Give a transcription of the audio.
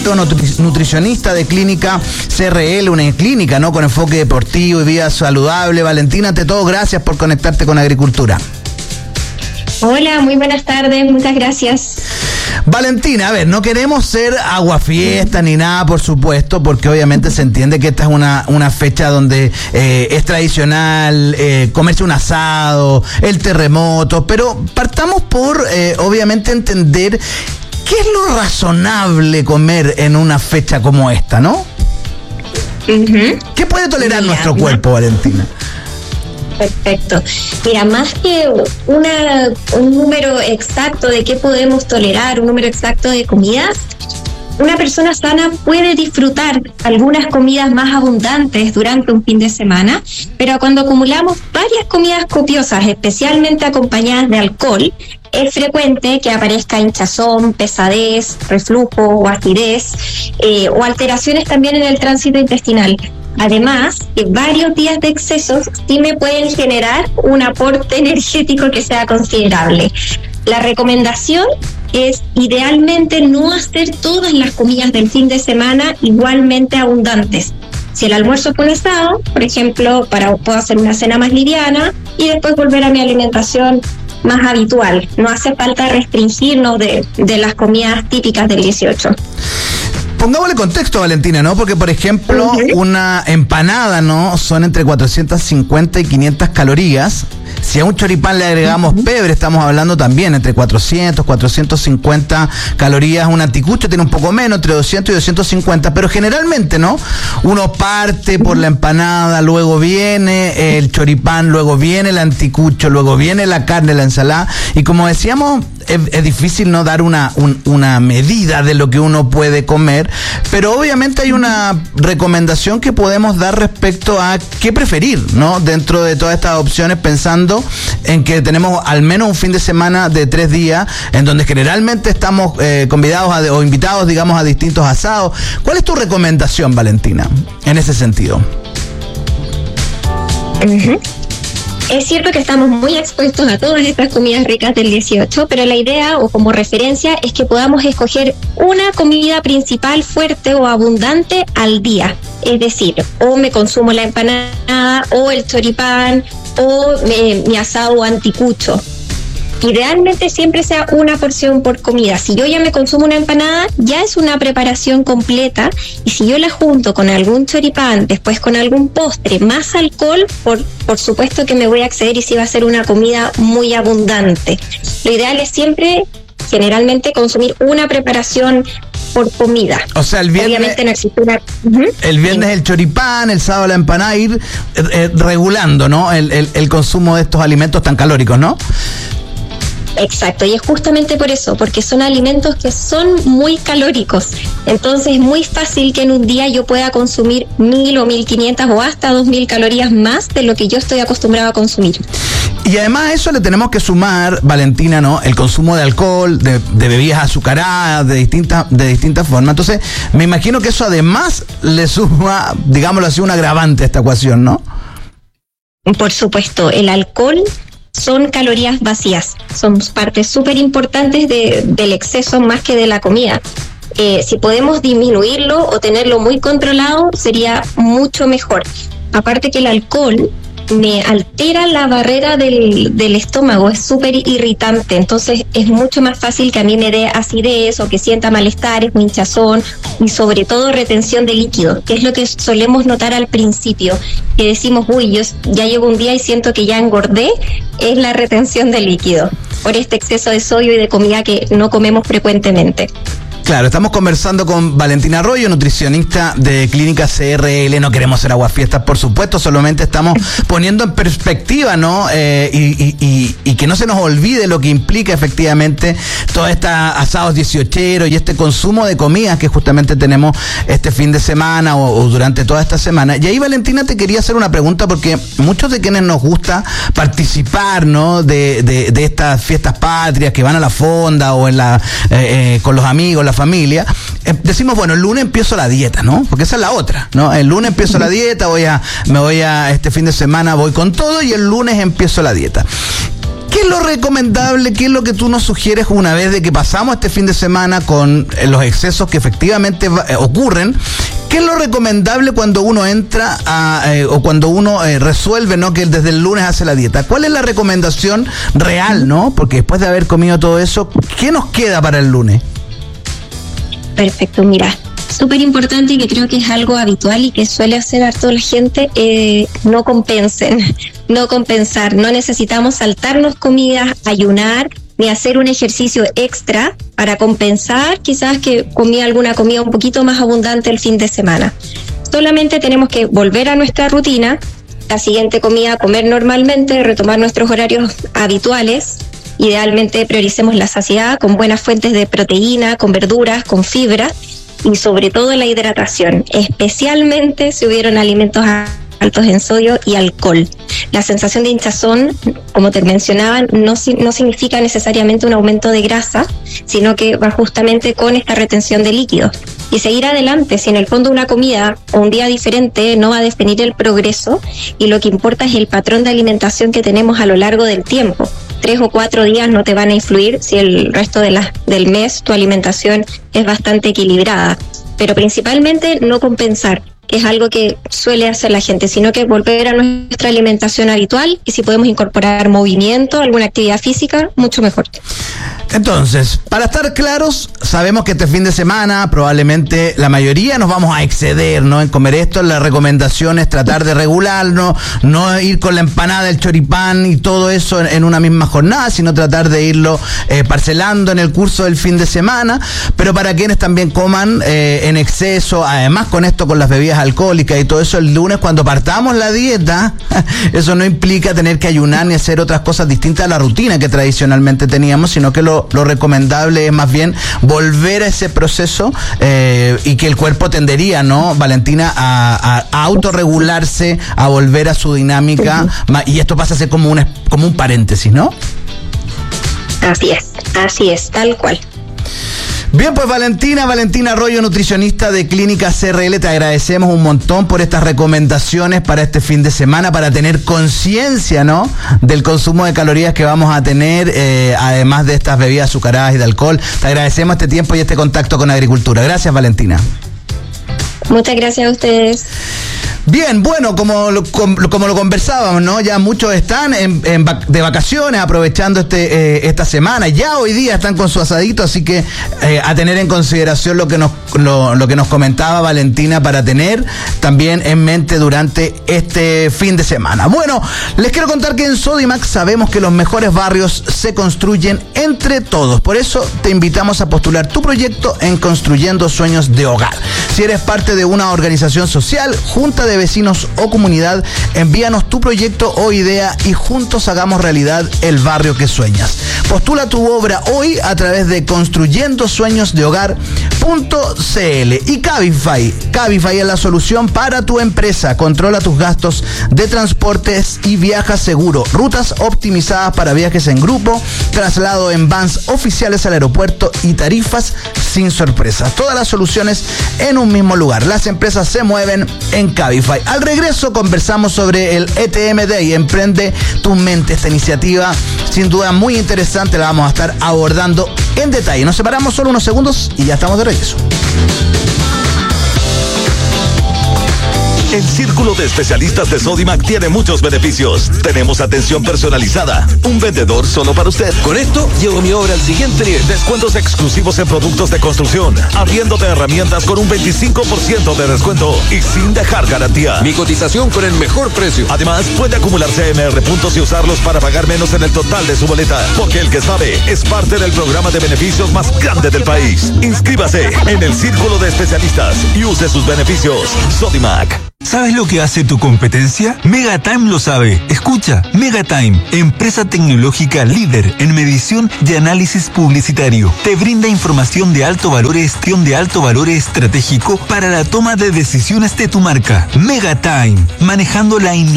experto nutricionista de Clínica CRL, una clínica, ¿no?, con enfoque deportivo y vida saludable. Valentina, ante todo, gracias por conectarte con Agricultura. Hola, muy buenas tardes, muchas gracias. Valentina, a ver, no queremos ser aguafiesta ni nada, por supuesto, porque obviamente se entiende que esta es una fecha donde es tradicional comerse un asado, el terremoto, pero partamos por, obviamente, entender qué es lo razonable comer en una fecha como esta, ¿no? ¿Qué puede tolerar nuestro cuerpo, Valentina? Perfecto. Mira, más que un número exacto de qué podemos tolerar, un número exacto de comidas, una persona sana puede disfrutar algunas comidas más abundantes durante un fin de semana, pero cuando acumulamos varias comidas copiosas, especialmente acompañadas de alcohol, es frecuente que aparezca hinchazón, pesadez, reflujo o acidez, o alteraciones también en el tránsito intestinal. Además, que varios días de excesos sí me pueden generar un aporte energético que sea considerable. La recomendación es idealmente no hacer todas las comidas del fin de semana igualmente abundantes. Si el almuerzo fue un asado, por ejemplo, puedo hacer una cena más liviana y después volver a mi alimentación más habitual. No hace falta restringirnos de las comidas típicas del 18. Pongámosle contexto, Valentina, ¿no? Porque, por ejemplo, una empanada, ¿no?, son entre 450 y 500 calorías. Si a un choripán le agregamos pebre, estamos hablando también entre 400, 450 calorías. Un anticucho tiene un poco menos, entre 200 y 250, pero generalmente, ¿no?, uno parte por la empanada, luego viene el choripán, luego viene el anticucho, luego viene la carne, la ensalada, y como decíamos, es difícil no dar una medida de lo que uno puede comer, pero obviamente hay una recomendación que podemos dar respecto a qué preferir, ¿no?, dentro de todas estas opciones, pensando en que tenemos al menos un fin de semana de 3 días, en donde generalmente estamos convidados o invitados, digamos, a distintos asados. ¿Cuál es tu recomendación, Valentina, en ese sentido? Es cierto que estamos muy expuestos a todas estas comidas ricas del 18, pero la idea, o como referencia, es que podamos escoger una comida principal fuerte o abundante al día. Es decir, o me consumo la empanada, o el choripán, o mi asado o anticucho. Idealmente siempre sea una porción por comida. Si yo ya me consumo una empanada, ya es una preparación completa, y si yo la junto con algún choripán, después con algún postre, más alcohol, por supuesto que me voy a exceder y sí va a ser una comida muy abundante. Lo ideal es siempre, generalmente, consumir una preparación por comida. O sea, el viernes, obviamente no existe una... El viernes el choripán, el sábado la empanada, ir regulando, ¿no?, el consumo de estos alimentos tan calóricos, ¿no? Exacto, y es justamente por eso, porque son alimentos que son muy calóricos. Entonces es muy fácil que en un día yo pueda consumir 1000 o 1500 o hasta 2000 calorías más de lo que yo estoy acostumbrado a consumir. Y además a eso le tenemos que sumar, Valentina, ¿no?, el consumo de alcohol, de bebidas azucaradas, de distintas formas. Entonces, me imagino que eso además le suma, digámoslo así, un agravante a esta ecuación, ¿no? Por supuesto, el alcohol son calorías vacías, son partes súper importantes del exceso más que de la comida. Si podemos disminuirlo o tenerlo muy controlado, sería mucho mejor. Aparte que el alcohol me altera la barrera del estómago, es súper irritante, entonces es mucho más fácil que a mí me dé acidez o que sienta malestares o hinchazón, y sobre todo retención de líquido, que es lo que solemos notar al principio, que decimos, uy, yo ya llevo un día y siento que ya engordé. Es la retención de líquido por este exceso de sodio y de comida que no comemos frecuentemente. Claro, estamos conversando con Valentina Arroyo, nutricionista de Clínica CRL. No queremos ser aguafiestas, por supuesto, solamente estamos poniendo en perspectiva, ¿no? Y que no se nos olvide lo que implica efectivamente todos estos asados 18eros y este consumo de comidas que justamente tenemos este fin de semana o durante toda esta semana. Y ahí, Valentina, te quería hacer una pregunta, porque muchos de quienes nos gusta participar, ¿no?, de estas fiestas patrias que van a la fonda o con los amigos, la familia, decimos, bueno, el lunes empiezo la dieta, ¿no? Porque esa es la otra, ¿no? El lunes empiezo la dieta, me voy a este fin de semana voy con todo y el lunes empiezo la dieta. ¿Qué es es lo recomendable? ¿Qué es lo que tú nos sugieres una vez de que pasamos este fin de semana con los excesos que efectivamente ocurren? ¿Qué es lo recomendable cuando uno entra o cuando uno resuelve, ¿no?, que desde el lunes hace la dieta? ¿Cuál es la recomendación real, no? Porque después de haber comido todo eso, ¿qué nos queda para el lunes? Perfecto, mira, súper importante y que creo que es algo habitual y que suele hacer harto la gente, no compensar, no necesitamos saltarnos comidas, ayunar, ni hacer un ejercicio extra para compensar quizás que comí alguna comida un poquito más abundante el fin de semana. Solamente tenemos que volver a nuestra rutina, la siguiente comida comer normalmente, retomar nuestros horarios habituales. Idealmente prioricemos la saciedad con buenas fuentes de proteína, con verduras, con fibra y sobre todo la hidratación, especialmente si hubieron alimentos altos en sodio y alcohol. La sensación de hinchazón, como te mencionaba, no significa necesariamente un aumento de grasa, sino que va justamente con esta retención de líquidos. Y seguir adelante, si en el fondo una comida o un día diferente no va a definir el progreso, y lo que importa es el patrón de alimentación que tenemos a lo largo del tiempo. 3 o 4 días no te van a influir si el resto del mes tu alimentación es bastante equilibrada. Pero principalmente no compensar, que es algo que suele hacer la gente, sino que volver a nuestra alimentación habitual, y si podemos incorporar movimiento, alguna actividad física, mucho mejor. Entonces, para estar claros, sabemos que este fin de semana probablemente la mayoría nos vamos a exceder, ¿no?, en comer esto. La recomendación es tratar de regularnos, no ir con la empanada, el choripán y todo eso en una misma jornada, sino tratar de irlo parcelando en el curso del fin de semana. Pero para quienes también coman en exceso, además con esto, con las bebidas alcohólicas y todo eso, el lunes cuando partamos la dieta, eso no implica tener que ayunar ni hacer otras cosas distintas a la rutina que tradicionalmente teníamos, sino que lo recomendable es más bien volver a ese proceso y que el cuerpo tendería, ¿no, Valentina, a autorregularse, a volver a su dinámica, y esto pasa a ser como un paréntesis, ¿no? Así es, tal cual. Bien, pues Valentina Arroyo, nutricionista de Clínica CRL, te agradecemos un montón por estas recomendaciones para este fin de semana, para tener conciencia, ¿no?, del consumo de calorías que vamos a tener, además de estas bebidas azucaradas y de alcohol. Te agradecemos este tiempo y este contacto con Agricultura. Gracias, Valentina. Muchas gracias a ustedes. Bien, bueno, como lo conversábamos, ¿no? Ya muchos están de vacaciones, aprovechando esta semana. Ya hoy día están con su asadito, así que a tener en consideración lo que nos comentaba Valentina, para tener también en mente durante este fin de semana. Bueno, les quiero contar que en Sodimac sabemos que los mejores barrios se construyen entre todos. Por eso te invitamos a postular tu proyecto en Construyendo Sueños de Hogar. Si eres parte de una organización social, junta de vecinos o comunidad, envíanos tu proyecto o idea y juntos hagamos realidad el barrio que sueñas. Postula tu obra hoy a través de construyendosueñosdehogar.cl. Y Cabify es la solución para tu empresa. Controla tus gastos de transportes y viaja seguro. Rutas optimizadas para viajes en grupo, traslado en vans oficiales al aeropuerto y tarifas sin sorpresas. Todas las soluciones en un mismo lugar. Las empresas se mueven en Cabify. Al regreso conversamos sobre el ETM Day, Emprende tu Mente. Esta iniciativa sin duda muy interesante, la vamos a estar abordando en detalle. Nos separamos solo unos segundos y ya estamos de regreso. El Círculo de Especialistas de Sodimac tiene muchos beneficios. Tenemos atención personalizada, un vendedor solo para usted. Con esto llevo mi obra al siguiente nivel. Descuentos exclusivos en productos de construcción, arriendo de herramientas con un 25% de descuento y sin dejar garantía. Mi cotización con el mejor precio. Además, puede acumular CMR puntos y usarlos para pagar menos en el total de su boleta. Porque el que sabe es parte del programa de beneficios más grande del país. Inscríbase en el Círculo de Especialistas y use sus beneficios. Sodimac. ¿Sabes lo que hace tu competencia? Megatime lo sabe. Escucha, Megatime, empresa tecnológica líder en medición y análisis publicitario. Te brinda información de alto valor estratégico para la toma de decisiones de tu marca. Megatime, manejando la